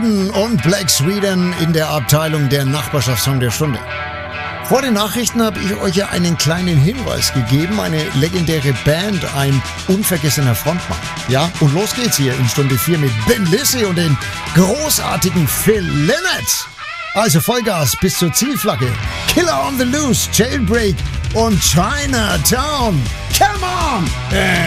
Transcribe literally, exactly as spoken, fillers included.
Sweden und Black Sweden in der Abteilung der Nachbarschaftssong der Stunde. Vor den Nachrichten habe ich euch ja einen kleinen Hinweis gegeben, eine legendäre Band, ein unvergessener Frontmann. Ja, und los geht's hier in Stunde vier mit Ben Lissy und den großartigen Phil Lynott. Also Vollgas bis zur Zielflagge. Killer on the Loose, Jailbreak und Chinatown. Come on!